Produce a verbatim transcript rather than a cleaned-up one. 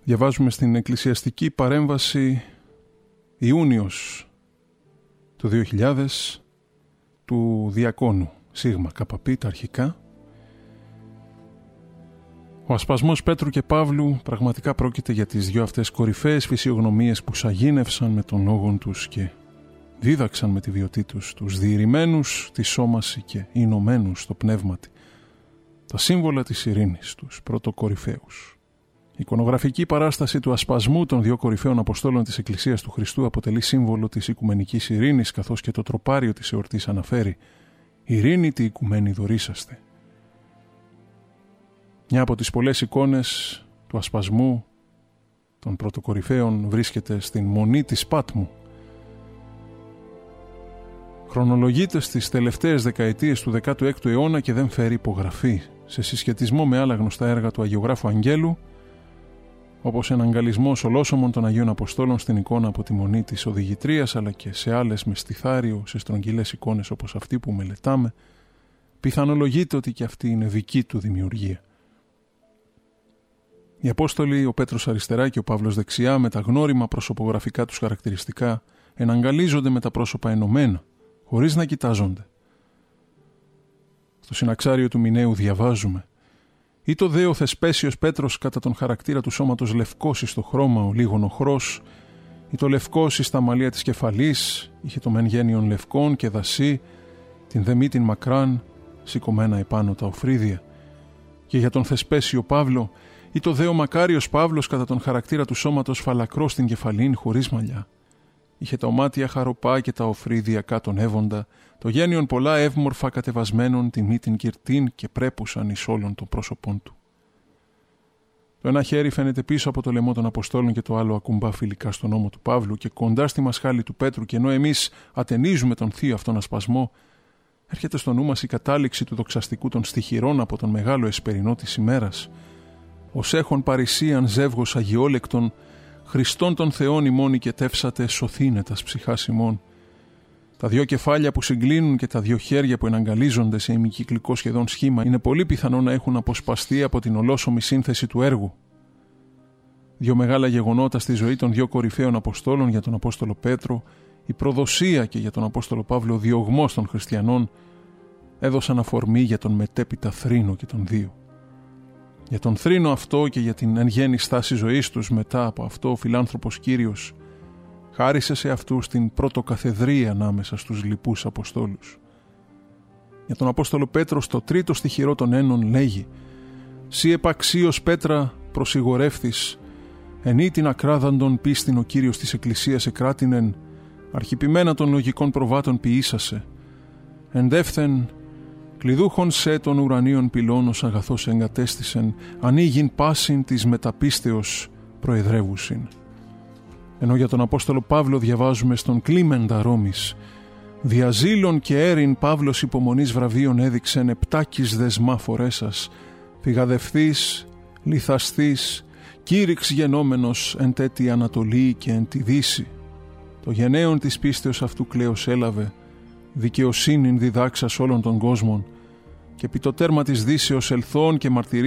Διαβάζουμε στην εκκλησιαστική παρέμβαση Ιούνιος του δύο χιλιάδες του Διακόνου Σίγμα Καπαπί, τα αρχικά. Ο ασπασμός Πέτρου και Παύλου πραγματικά πρόκειται για τις δυο αυτές κορυφαίες φυσιογνωμίες που σαγίνευσαν με τον λόγον τους και δίδαξαν με τη βιωτή τους τους διηρημένους τη σώμαση και ηνωμένους στο πνεύματι, τα σύμβολα της ειρήνης, τους πρωτοκορυφαίους. Η εικονογραφική παράσταση του ασπασμού των δύο κορυφαίων Αποστόλων της Εκκλησίας του Χριστού αποτελεί σύμβολο της οικουμενικής ειρήνης, καθώς και το τροπάριο της εορτής αναφέρει «Ειρήνη τη οικουμένη δωρήσαστε». Μια από τις πολλές εικόνες του ασπασμού των πρωτοκορυφαίων βρίσκεται στην Μονή της Πάτμου. Χρονολογείται στις τελευταίες δεκαετίες του δέκατου έκτου αιώνα και δεν φέρει υπογραφή, σε συσχετισμό με άλλα γνωστά έργα του Αγιογράφου Αγγέλου, όπως εναγκαλισμός ολόσωμων των Αγίων Αποστόλων στην εικόνα από τη Μονή της Οδηγητρίας, αλλά και σε άλλες με στιθάριο, σε στρογγυλές εικόνες όπως αυτή που μελετάμε, πιθανολογείται ότι και αυτή είναι δική του δημιουργία. Οι Απόστολοι, ο Πέτρος αριστερά και ο Παύλος δεξιά, με τα γνώριμα προσωπογραφικά τους χαρακτηριστικά, εναγκαλίζονται με τα πρόσωπα ενωμένα, χωρίς να κοιτάζονται. Στο συναξάριο του Μιναίου διαβάζουμε «Ή το δε ο Θεσπέσιος Πέτρος κατά τον χαρακτήρα του σώματος λευκός εις το χρώμα ο λίγον οχρός, ή το λευκός εις τα μαλλία της κεφαλής, είχε το μεν γένιον λευκόν και δασί, την δε μη την μακράν, σηκωμένα επάνω τα οφρίδια. Και για τον Θεσπέσιο Παύλο, ή το δε ο μακάριος Παύλος κατά τον χαρακτήρα του σώματος φαλακρός στην κεφαλήν χωρίς μαλλιά. Είχε τα ομάτια χαροπά και τα οφρίδια κάτων εύοντα, το γένιον πολλά εύμορφα κατεβασμένων, τη μη την κυρτήν και πρέπουσαν εις όλων των πρόσωπών του. Το ένα χέρι φαίνεται πίσω από το λαιμό των Αποστόλων και το άλλο ακουμπά φιλικά στον ώμο του Παύλου και κοντά στη μασχάλη του Πέτρου, και ενώ εμείς ατενίζουμε τον θείο αυτόν ασπασμό, έρχεται στο νου μας η κατάληξη του δοξαστικού των στιχηρών από τον μεγάλο εσπερινό της ημέρας. Ως έχων παρησίαν ζεύγος αγιόλεκτον, Χριστόν των Θεών ημών οικετεύσατε, σωθήνε τας ψυχάς ημών. Τα δυο κεφάλια που συγκλίνουν και τα δυο χέρια που εναγκαλίζονται σε ημικυκλικό σχεδόν σχήμα είναι πολύ πιθανό να έχουν αποσπαστεί από την ολόσωμη σύνθεση του έργου. Δύο μεγάλα γεγονότα στη ζωή των δύο κορυφαίων Αποστόλων, για τον Απόστολο Πέτρο, η προδοσία, και για τον Απόστολο Παύλο ο διωγμός των χριστιανών, έδωσαν αφορμή για τον μετέπειτα θρήνο και των δύο. Για τον θρήνο αυτό και για την εν γέννη στάση ζωής τους μετά από αυτό, ο φιλάνθρωπος Κύριος χάρισε σε αυτούς την πρωτοκαθεδρία ανάμεσα στους λοιπούς Αποστόλους. Για τον Απόστολο Πέτρο, στο τρίτο στιχηρό των Ένων λέγει «Σύ επαξίως Πέτρα προσιγορεύθης, ενή την ακράδαντον πίστην ο Κύριος της Εκκλησίας εκράτηνεν, αρχιπημένα των λογικών προβάτων ποιήσασε, εντεύθεν κλειδούχον σε των ουρανίων πυλώνος αγαθός εγκατέστησεν, ανοίγειν πάσιν της μεταπίστεως προεδρεύουσιν». Ενώ για τον Απόστολο Παύλο διαβάζουμε στον Κλίμεντα Ρώμης «Διαζήλων και έρην Παύλος υπομονής βραβείων έδειξεν επτάκης δεσμά φορέσας, φυγαδευθής, λιθαστής, κήρυξ γενόμενος εν τέτοι Ανατολή και εν τη Δύση. Το γενναίον της πίστεως αυτού κλαίος έλαβε, δικαιοσύνην διδάξας όλων των κόσμων, και επί το τέρμα της Δύσεως ελθών και μαρτυρίας